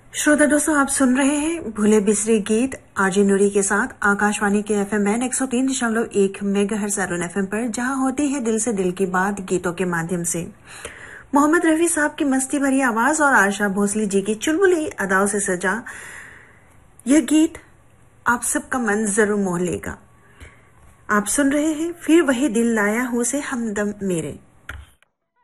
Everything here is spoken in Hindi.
श्रोता दोस्तों, आप सुन रहे हैं भूले बिसरे गीत आरजे नूरी के साथ आकाशवाणी के FM band 103.1 megahertz Arun FM पर, जहां होती है दिल से दिल की बात गीतों के माध्यम से। मोहम्मद रफी साहब की मस्ती भरी आवाज और आशा भोसले जी की चुलबुली अदाओं से सजा यह गीत आप सबका मन जरूर मोह लेगा। आप सुन रहे हैं फिर वही दिल लाया हूं से हमदम मेरे।